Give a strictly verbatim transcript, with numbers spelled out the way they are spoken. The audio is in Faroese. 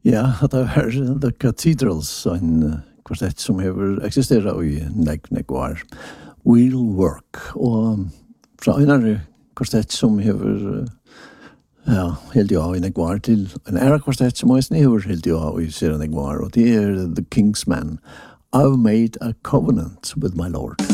Ja, det er The Cathedrals, en kvartett som hever eksisterat i nek nek år. Will Work, og fra en av kvartett som hever ja, helt ja i nek år til en æra kvartett som også hever helt ja i serien nek år, og det er The Kingsman. I've made a covenant with my Lord.